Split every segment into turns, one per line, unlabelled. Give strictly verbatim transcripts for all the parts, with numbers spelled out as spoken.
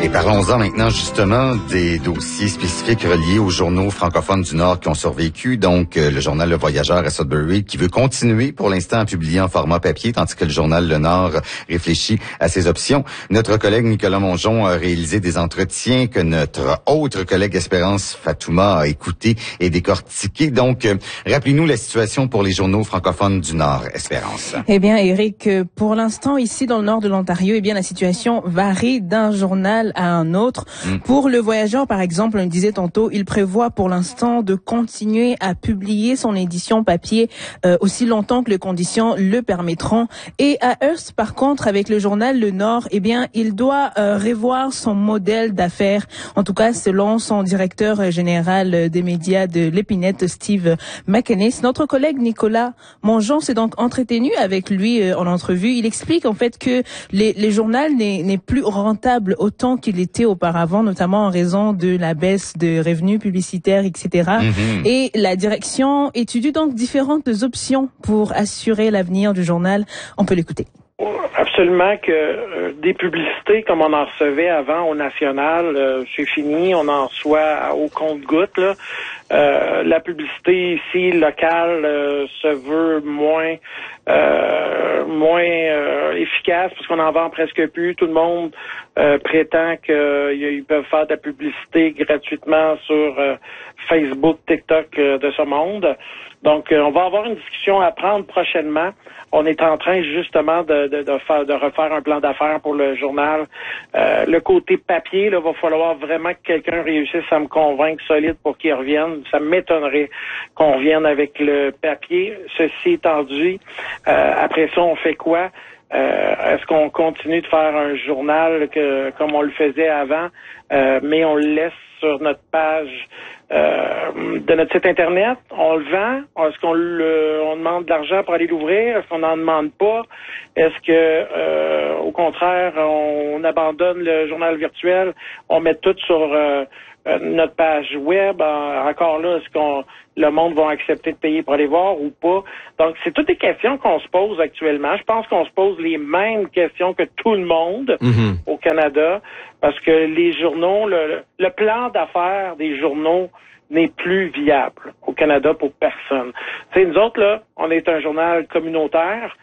Et parlons-en maintenant justement des dossiers spécifiques reliés aux journaux francophones du Nord qui ont survécu. Donc, euh, le journal Le Voyageur à Sudbury qui veut continuer pour l'instant à publier en format papier, tandis que le journal Le Nord réfléchit à ses options. Notre collègue Nicolas Mongeon a réalisé des entretiens que notre autre collègue Espérance Fatouma a écoutés et décortiqués. Donc, euh, rappelez-nous la situation pour les journaux francophones du Nord, Espérance.
Eh bien, Éric, pour l'instant, ici dans le nord de l'Ontario, eh bien, la situation varie d'un journal à un autre. Mm. Pour Le Voyageur, par exemple, on le disait tantôt, il prévoit pour l'instant de continuer à publier son édition papier euh, aussi longtemps que les conditions le permettront. Et à Hearst, par contre, avec le journal Le Nord, eh bien, il doit euh, revoir son modèle d'affaires. En tout cas, selon son directeur général des médias de l'Épinette, Steve McInnes. Notre collègue Nicolas Mongeon s'est donc entretenu avec lui euh, en entrevue. Il explique en fait que les, les journaux n'est, n'est plus rentable autant qu'il était auparavant, notamment en raison de la baisse de revenus publicitaires, et cetera. Mm-hmm. Et la direction étudie donc différentes options pour assurer l'avenir du journal. On peut l'écouter.
Absolument que euh, des publicités comme on en recevait avant au national, euh, c'est fini, on en reçoit au compte-gouttes. Là. Euh, la publicité ici locale euh, se veut moins euh, moins euh, efficace parce qu'on en vend presque plus. Tout le monde euh, prétend qu'ils euh, peuvent faire de la publicité gratuitement sur euh, Facebook, TikTok euh, de ce monde. Donc, euh, on va avoir une discussion à prendre prochainement. On est en train justement de, de, de faire, de refaire un plan d'affaires pour le journal. Euh, le côté papier, là, va falloir vraiment que quelqu'un réussisse à me convaincre solide pour qu'il revienne. Ça m'étonnerait qu'on revienne avec le papier. Ceci étant dit, euh, après ça, on fait quoi? Euh, est-ce qu'on continue de faire un journal que, comme on le faisait avant, euh, mais on le laisse sur notre page euh, de notre site Internet? On le vend? Est-ce qu'on le, on demande de l'argent pour aller l'ouvrir? Est-ce qu'on n'en demande pas? Est-ce que, euh, au contraire, on abandonne le journal virtuel? On met tout sur euh, notre page web? Encore là, est-ce qu'on le monde va accepter de payer pour aller voir ou pas? Donc, c'est toutes des questions qu'on se pose actuellement. Je pense qu'on se pose les mêmes questions que tout le monde mm-hmm. au Canada, parce que les journaux, le, le plan d'affaires des journaux n'est plus viable au Canada pour personne. Tu sais, nous autres, là, on est un journal communautaire.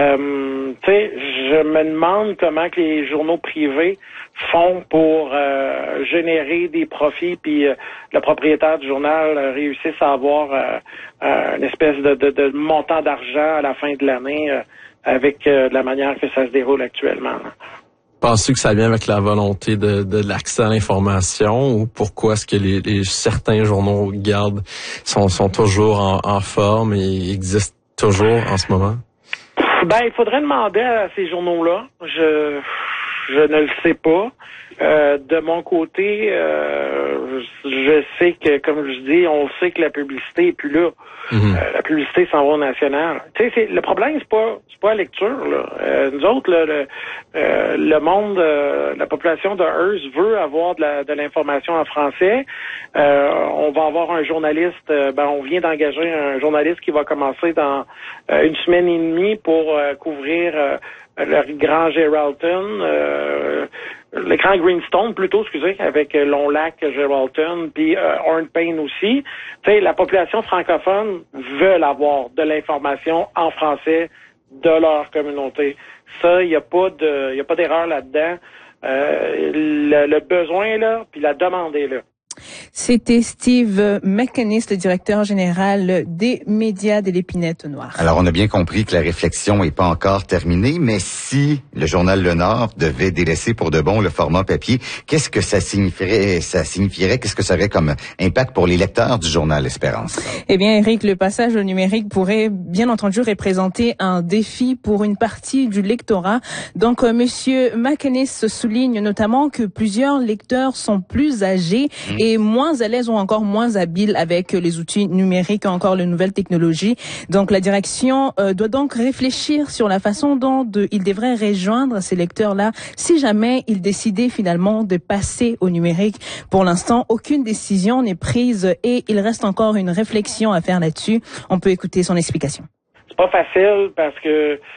Euh, tu sais, je me demande comment que les journaux privés font pour euh, générer des profits, puis euh, le propriétaire du journal euh, réussisse à avoir euh, euh, une espèce de, de, de montant d'argent à la fin de l'année euh, avec euh, la manière que ça se déroule actuellement. Là.
Penses-tu que ça vient avec la volonté de, de l'accès à l'information ou pourquoi est-ce que les, les certains journaux gardent sont, sont toujours en, en forme et existent toujours en ce moment?
Ben, il faudrait demander à ces journaux-là. Je je ne le sais pas. Euh, de mon côté, euh, je sais que, comme je dis, on sait que la publicité est plus là. Mm-hmm. Euh, la publicité s'en va au national. Tu sais, c'est, le problème, c'est pas c'est pas la lecture. Là. Euh, nous autres, là, le, euh, le monde, euh, la population de Hearst veut avoir de, la, de l'information en français. Euh, on va avoir un journaliste. Euh, ben, on vient d'engager un journaliste qui va commencer dans euh, une semaine et demie pour euh, couvrir euh, le grand Geraldton. Euh, L'écran Greenstone, plutôt, excusez, avec euh, Long Lac, Geraldton, puis euh, Horn Payne aussi. Tu sais, la population francophone veut avoir de l'information en français de leur communauté. Ça, il n'y a pas de, il y a pas d'erreur là-dedans. Euh, le, le besoin là, puis la demande est là.
C'était Steve McInnes, le directeur général des médias de l'Épinette Noire.
Alors, on a bien compris que la réflexion n'est pas encore terminée, mais si le journal Le Nord devait délaisser pour de bon le format papier, qu'est-ce que ça signifierait, ça signifierait, qu'est-ce que ça aurait comme impact pour les lecteurs du journal Espérance?
Eh bien, Éric, le passage au numérique pourrait bien entendu représenter un défi pour une partie du lectorat. Donc, euh, Monsieur McInnes souligne notamment que plusieurs lecteurs sont plus âgés mmh. et moins à l'aise ou encore moins habiles avec les outils numériques, encore les nouvelles technologies. Donc la direction euh, doit donc réfléchir sur la façon dont de, il devrait rejoindre ces lecteurs-là si jamais ils décidaient finalement de passer au numérique. Pour l'instant, aucune décision n'est prise et il reste encore une réflexion à faire là-dessus. On peut écouter son explication.
C'est pas facile parce que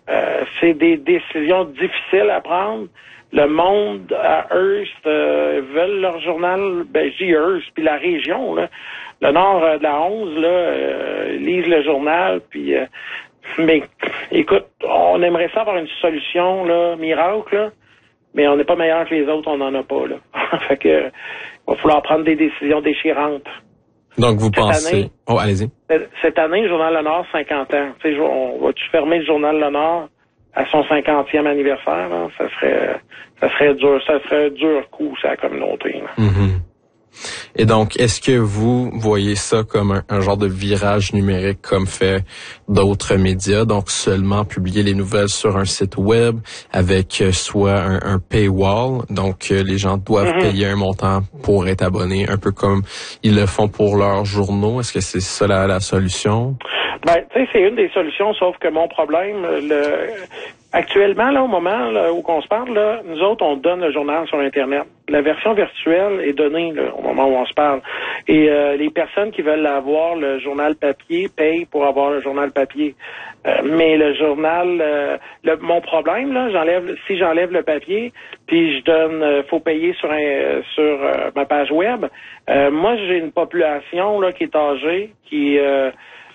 Euh, c'est des décisions difficiles à prendre. Le monde à Hearst euh, veulent leur journal, ben je dis Hearst, puis la région, là, le nord euh, de la onze, là, euh, lisent le journal, puis euh, mais écoute, on aimerait ça avoir une solution là, miracle, là, mais on n'est pas meilleur que les autres, on n'en a pas là. Fait que il va falloir prendre des décisions déchirantes.
Donc vous
cette
pensez...
Année,
oh, allez-y.
Cette année, le Journal Le Nord, cinquante ans. Tu sais, on va-tu fermer le Journal Le Nord à son cinquantième anniversaire, là? Ça serait, ça serait dur, ça serait dur coup, sur la communauté, là.
Mm-hmm. Et donc, est-ce que vous voyez ça comme un, un genre de virage numérique comme fait d'autres médias, donc seulement publier les nouvelles sur un site web avec euh, soit un, un paywall, donc euh, les gens doivent mm-hmm. payer un montant pour être abonnés, un peu comme ils le font pour leurs journaux. Est-ce que c'est ça la, la solution?
Ben, tu sais, c'est une des solutions, sauf que mon problème, le actuellement, là, au moment là, où on se parle, là, nous autres, on donne le journal sur Internet. La version virtuelle est donnée là, au moment où on se parle. Et euh, les personnes qui veulent avoir le journal papier payent pour avoir le journal papier. Euh, mais le journal, euh, le, mon problème, là, j'enlève, si j'enlève le papier, puis je donne, euh, faut payer sur un, sur euh, ma page web. Euh, moi, j'ai une population là qui est âgée, qui euh,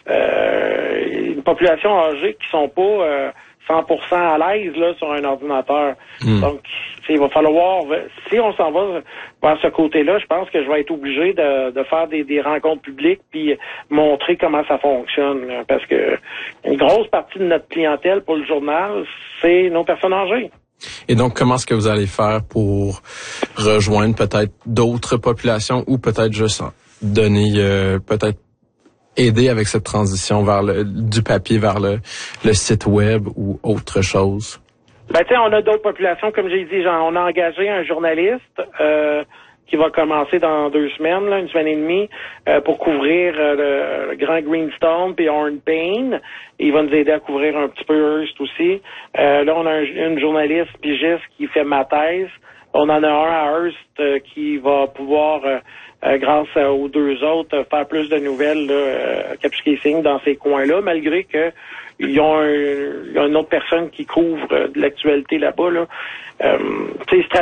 Euh, une population âgée qui sont pas euh, cent pour cent à l'aise là sur un ordinateur. Mm. Donc, il va falloir, si on s'en va vers ce côté-là, je pense que je vais être obligé de, de faire des, des rencontres publiques puis montrer comment ça fonctionne. Là, parce que une grosse partie de notre clientèle pour le journal, c'est nos personnes âgées.
Et donc, comment est-ce que vous allez faire pour rejoindre peut-être d'autres populations ou peut-être juste donner euh, peut-être aider avec cette transition vers le du papier vers le, le site web ou autre chose?
Ben tu sais, on a d'autres populations, comme j'ai dit, genre, on a engagé un journaliste euh, qui va commencer dans deux semaines, là, une semaine et demie, euh, pour couvrir euh, le, le Grand Greenstone puis Hornpain. Il va nous aider à couvrir un petit peu Hearst aussi. Euh, là, on a un, une journaliste pigiste qui fait ma thèse. On en a un à Hearst euh, qui va pouvoir euh, Euh, grâce euh, aux deux autres, euh, faire plus de nouvelles, là, euh, Capscasing dans ces coins-là, malgré que ils ont un, il y a une autre personne qui couvre euh, de l'actualité là-bas. Là. Euh,